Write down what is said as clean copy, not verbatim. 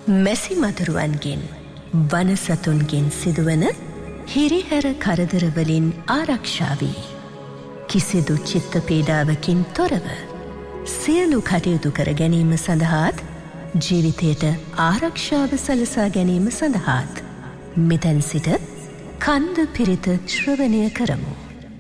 මැසි මදුරුවන්ගෙන් වනසතුන්ගෙන් සිදුවන හිරිහැර කරදරවලින් ආරක්ෂාවී කිසිදු චිත්ත පීඩාවකින් තොරව සියලු කටයුතු කර ගැනීම සඳහාත් ජීවිතයට ආරක්ෂාව සලසා ගැනීම සඳහාත් මෙතැන් සිට කන්ද පිරිත ශ්‍රවණය කරමු.